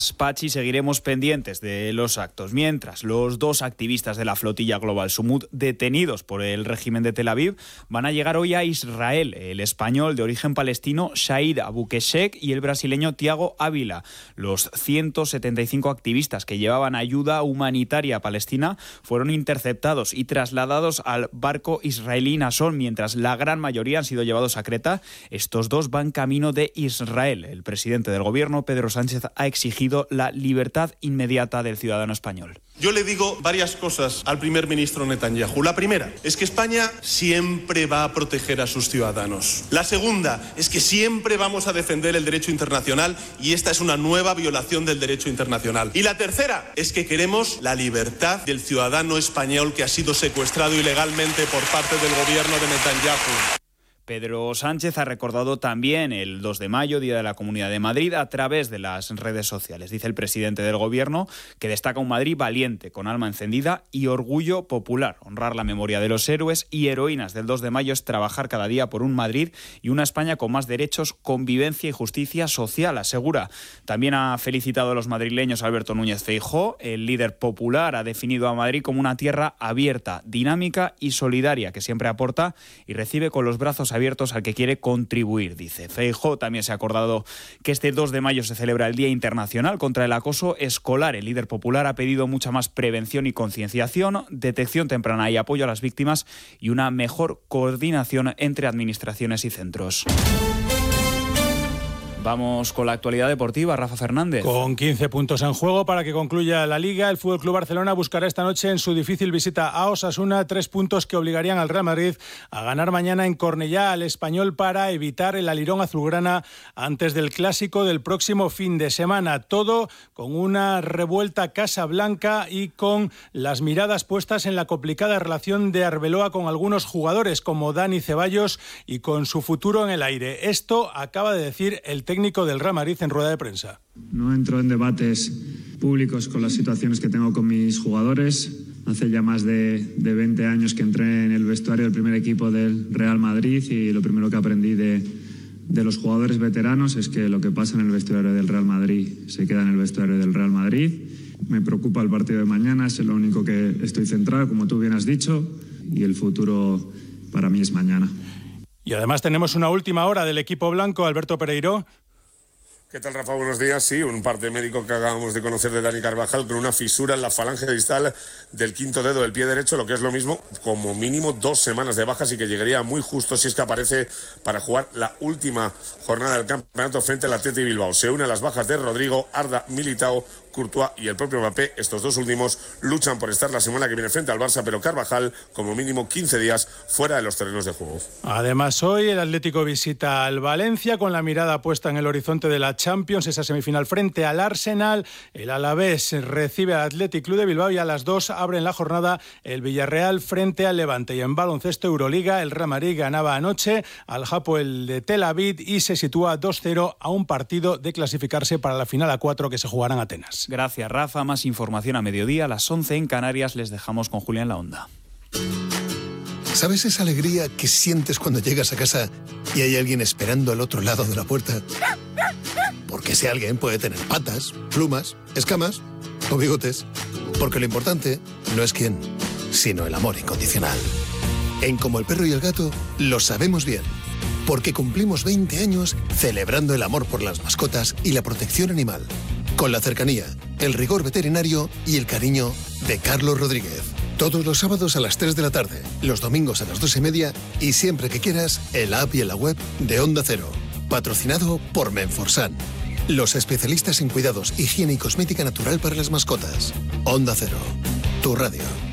Pachi, seguiremos pendientes de los actos. Mientras, los 2 activistas de la flotilla Global Sumud detenidos por el régimen de Tel Aviv van a llegar hoy a Israel. El español de origen palestino Shahid Abukeshek y el brasileño Tiago Ávila. Los 175 activistas que llevaban ayuda humanitaria a Palestina fueron interceptados y trasladados al barco israelí Nason, mientras la gran mayoría han sido llevados a Creta. Estos 2 van camino de Israel. El presidente del gobierno, Pedro Sánchez, ha exigido la libertad inmediata del ciudadano español. Yo le digo varias cosas al primer ministro Netanyahu. La primera es que España siempre va a proteger a sus ciudadanos. La segunda es que siempre vamos a defender el derecho internacional y esta es una nueva violación del derecho internacional. Y la tercera es que queremos la libertad del ciudadano español que ha sido secuestrado ilegalmente por parte del gobierno de Netanyahu. Pedro Sánchez ha recordado también el 2 de mayo, Día de la Comunidad de Madrid, a través de las redes sociales. Dice el presidente del gobierno que destaca un Madrid valiente, con alma encendida y orgullo popular. Honrar la memoria de los héroes y heroínas del 2 de mayo es trabajar cada día por un Madrid y una España con más derechos, convivencia y justicia social, asegura. También ha felicitado a los madrileños Alberto Núñez Feijóo. El líder popular ha definido a Madrid como una tierra abierta, dinámica y solidaria, que siempre aporta y recibe con los brazos abiertos al que quiere contribuir, dice. Feijóo también se ha acordado que este 2 de mayo se celebra el Día Internacional contra el Acoso Escolar. El líder popular ha pedido mucha más prevención y concienciación, detección temprana y apoyo a las víctimas y una mejor coordinación entre administraciones y centros. Vamos con la actualidad deportiva, Rafa Fernández. Con 15 puntos en juego para que concluya la Liga, el FC Barcelona buscará esta noche en su difícil visita a Osasuna 3 puntos que obligarían al Real Madrid a ganar mañana en Cornellá al Español para evitar el alirón azulgrana antes del clásico del próximo fin de semana. Todo con una revuelta Casablanca y con las miradas puestas en la complicada relación de Arbeloa con algunos jugadores como Dani Ceballos y con su futuro en el aire. Esto acaba de decir el técnico del Real Madrid en rueda de prensa. No entro en debates públicos con las situaciones que tengo con mis jugadores. Hace ya más de 20 años que entré en el vestuario del primer equipo del Real Madrid y lo primero que aprendí de los jugadores veteranos es que lo que pasa en el vestuario del Real Madrid se queda en el vestuario del Real Madrid. Me preocupa el partido de mañana, es lo único que estoy centrado, como tú bien has dicho, y el futuro para mí es mañana. Y además tenemos una última hora del equipo blanco, Alberto Pereiro. ¿Qué tal, Rafa? Buenos días. Sí, un parte médico que acabamos de conocer de Dani Carvajal con una fisura en la falange distal del quinto dedo del pie derecho, lo que es lo mismo, como mínimo 2 semanas de bajas y que llegaría muy justo si es que aparece para jugar la última jornada del campeonato frente al Athletic Bilbao. Se une a las bajas de Rodrigo, Arda, Militao, Courtois y el propio Mbappé. Estos 2 últimos luchan por estar la semana que viene frente al Barça, pero Carvajal como mínimo 15 días fuera de los terrenos de juego. Además, hoy el Atlético visita al Valencia con la mirada puesta en el horizonte de la Champions, esa semifinal frente al Arsenal. El Alavés recibe al Athletic Club de Bilbao y a las 2 abren la jornada el Villarreal frente al Levante. Y en baloncesto Euroliga, el Real Madrid ganaba anoche al Hapoel de Tel Aviv y se sitúa 2-0 a un partido de clasificarse para la final a 4 que se jugará en Atenas. Gracias, Rafa. Más información a mediodía, a las 11 en Canarias. Les dejamos con Julián La Onda. ¿Sabes esa alegría que sientes cuando llegas a casa y hay alguien esperando al otro lado de la puerta? Porque ese alguien puede tener patas, plumas, escamas o bigotes. Porque lo importante no es quién, sino el amor incondicional. En Como el Perro y el Gato lo sabemos bien. Porque cumplimos 20 años celebrando el amor por las mascotas y la protección animal. Con la cercanía, el rigor veterinario y el cariño de Carlos Rodríguez. Todos los sábados a las 3 de la tarde, los domingos a las 2:30 y siempre que quieras, en la app y en la web de Onda Cero. Patrocinado por Menforsan, los especialistas en cuidados, higiene y cosmética natural para las mascotas. Onda Cero, tu radio.